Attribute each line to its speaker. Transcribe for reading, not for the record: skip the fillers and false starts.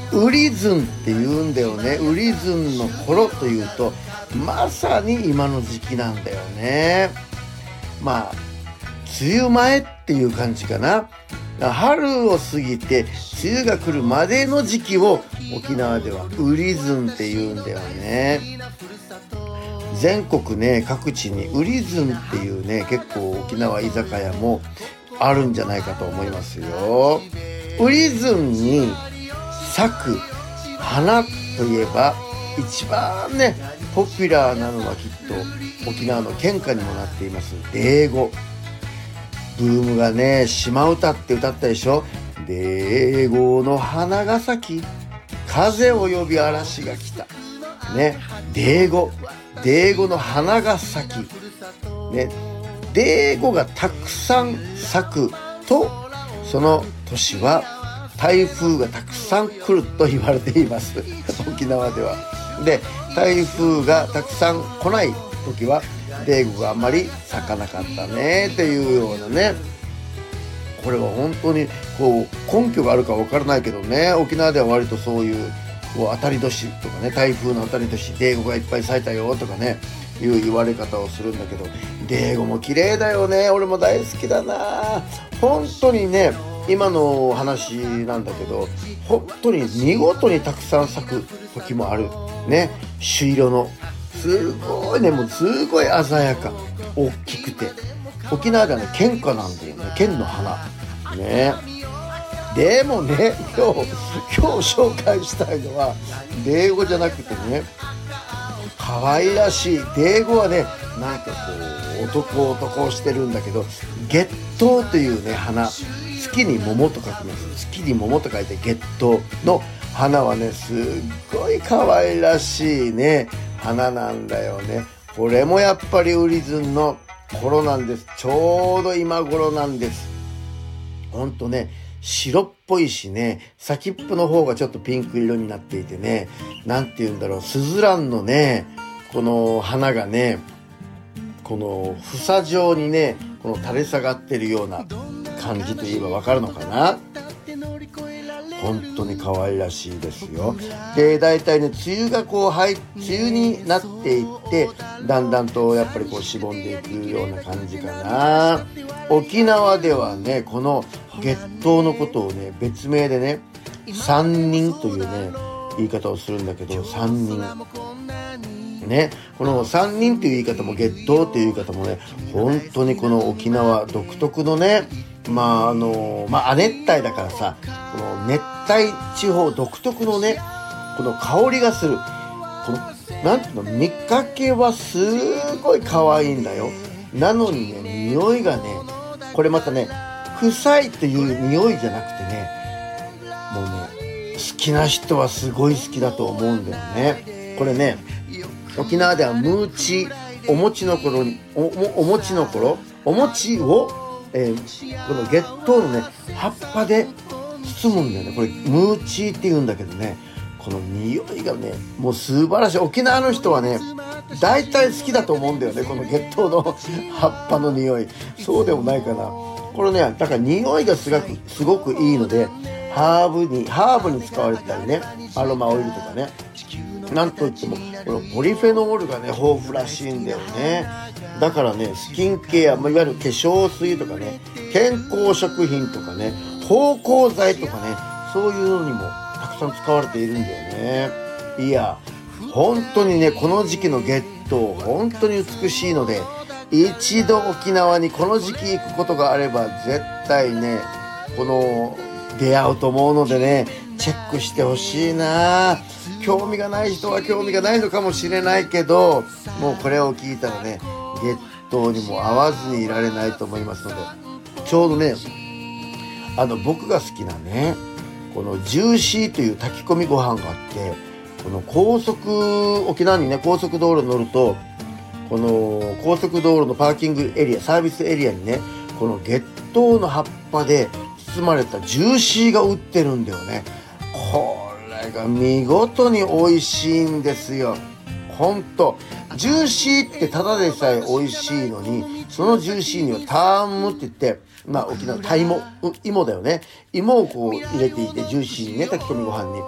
Speaker 1: ウリズンって言うんだよね。ウリズンの頃というとまさに今の時期なんだよね。まあ梅雨前っていう感じかな。春を過ぎて梅雨が来るまでの時期を沖縄ではウリズンって言うんだよね。全国ね各地にウリズンっていうね結構沖縄居酒屋もあるんじゃないかと思いますよ。ウリズンに咲く花といえば一番ねポピュラーなのはきっと沖縄の県歌にもなっていますデーゴ。ブームがね島唄って歌ったでしょ。デーゴの花が咲き風を呼び嵐が来たね。デーゴの花が咲きね。デーゴがたくさん咲くとその年は台風がたくさん来ると言われています沖縄では。で台風がたくさん来ない時はデーゴがあんまり咲かなかったねっていうようなね。これは本当にこう根拠があるかわからないけどね沖縄では割とそういうこう当たり年とかね台風の当たり年デーゴがいっぱい咲いたよとかねいう言われ方をするんだけどデーゴも綺麗だよね。俺も大好きだな本当にね。今の話なんだけど本当に見事にたくさん咲く時もあるね。朱色のすごいねもうすごい鮮やか大きくて沖縄ではね県花なんだよね。県の花ね。でもね今日紹介したいのはデーゴじゃなくてね可愛らしいデーゴはねなんかこう男をしてるんだけど月桃というね花月に桃と書きます。月に桃と書いて月桃の花はねすっごい可愛らしいね花なんだよね。これもやっぱりウリズンの頃なんです。ちょうど今頃なんです。ほんとね白っぽいしね先っぽの方がちょっとピンク色になっていてねなんて言うんだろうスズランのねこの花がねこの房状にねこの垂れ下がってるような感じといえばわかるのかな。本当に可愛らしいですよ。でだいたいね梅雨がこう梅雨になっていってだんだんとやっぱりこうしぼんでいくような感じかな。沖縄ではねこの月桃のことをね別名でね三人というね言い方をするんだけど三人ねこの三人という言い方も月桃という言い方もね本当にこの沖縄独特のね亜熱帯だからさこの熱帯地方独特のねこの香りがするこのなんていうの見かけはすごい可愛いんだよ。なのにね匂いがねこれまたね臭いという匂いじゃなくてねもうね好きな人はすごい好きだと思うんだよね。これね沖縄ではムーチお餅の頃にお餅の頃お餅をこの月桃のね葉っぱで包むんだよね。これムーチーって言うんだけどねこの匂いがねもう素晴らしい。沖縄の人はね大体好きだと思うんだよねこの月桃の葉っぱの匂い。そうでもないかな。これねだから匂いがすごくいいのでハーブに使われてたりねアロマオイルとかねなんといってもこのポリフェノールがね豊富らしいんだよね。だからねスキンケアいわゆる化粧水とかね健康食品とかね芳香剤とかねそういうのにもたくさん使われているんだよね。いや本当にねこの時期の月桃本当に美しいので一度沖縄にこの時期行くことがあれば絶対ねこの出会うと思うのでねチェックしてほしいな。興味がない人は興味がないのかもしれないけどもうこれを聞いたらね月桃にも会わずにいられないと思いますのでちょうどね僕が好きなねこのジューシーという炊き込みご飯があってこの沖縄にね高速道路に乗るとこの高速道路のパーキングエリアサービスエリアにねこの月桃の葉っぱで包まれたジューシーが売ってるんだよね。これが見事に美味しいんですよ。ほんとジューシーってただでさえ美味しいのにそのジューシーにはタームって言って沖縄タイモ芋だよね。芋をこう入れていてジューシーにね炊き込みご飯に